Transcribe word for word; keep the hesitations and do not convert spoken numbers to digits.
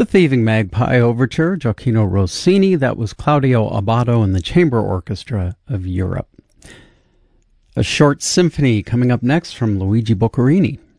The Thieving Magpie Overture, Gioacchino Rossini. That was Claudio Abbado and the Chamber Orchestra of Europe. A short symphony coming up next from Luigi Boccherini.